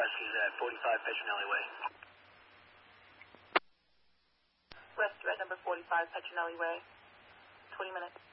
rescues at 45 Petronelli Way. Rescue at number 45 Petronelli Way. 20 minutes.